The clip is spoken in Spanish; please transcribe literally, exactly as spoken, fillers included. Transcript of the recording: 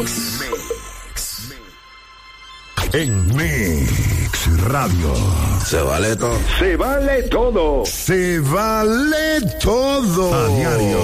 En Mix Radio. Se vale todo. Se vale todo. Se vale todo. A diario.